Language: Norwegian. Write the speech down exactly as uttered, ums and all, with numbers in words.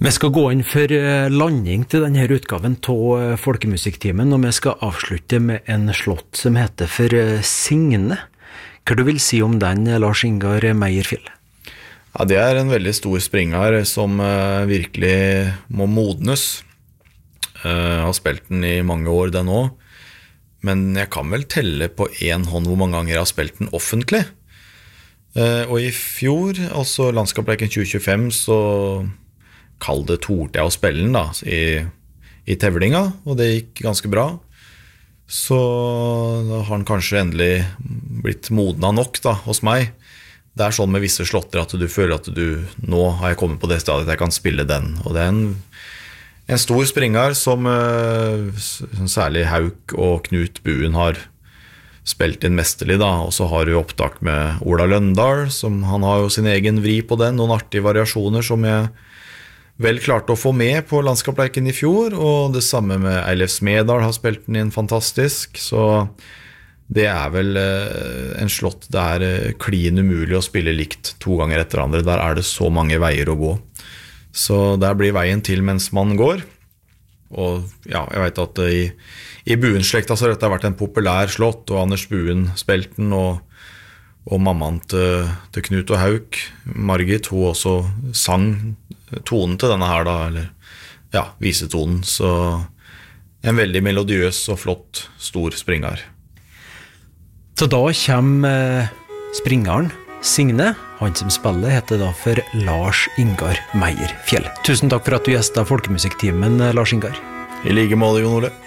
Vi skal gå inn for landing til denne utgaven av Folkemusikktimen, og vi skal avslutte med en slått som heter for Signe. Hva du vil si om den, Lars Ingar Meierfjell? Ja, det er en veldig stor springer som uh, virkelig må modnes. Uh, jeg har spilt den i mange år den også, men jeg kan vel telle på en hånd hvor mange ganger jeg har spilt den offentlig. Uh, og i fjor, altså Landskapsleken tjue tjuefem, så kall det torde jeg å spille den da, i, i tevlinga, og det gikk ganske bra. Så da har den kanskje endelig blitt modna nok da, hos meg. Det er sånn med visse slåtter at du føler at du, nå har jeg kommet på det stedet at jeg kan spille den. Og det er en, en stor springer som uh, særlig Hauk og Knut Buen har spilt inn mesterlig da. Og så har du opptak med Ola Løndal, som han har jo sin egen vri på den, noen artige variasjoner som jeg vel klarte å få med på Landskapsleken i fjor, og det samme med Eilef Smedal har spilt den inn fantastisk, så det er vel eh, en slått det er eh, klin umulig å spille likt to ganger etter andre. Der er det så mange veier å gå. Så der blir veien til mens man går. Og ja, jeg vet at i, i Buen-slekta så har dette vært en populær slått, og Anders Buen spilte den, og, og mammaen til, til Knut og Hauk, Margit, hun også sang tonen til denne her da, eller ja, visetonen. Så en veldig melodiøs og flott, stor springer. Så da kommer springeren Signe. Han som spiller heter da for Lars Ingar Meierfjell. Tusen takk for at du gjestet Folkemusikktimen, Lars Ingar. I like måte, Jon Ole.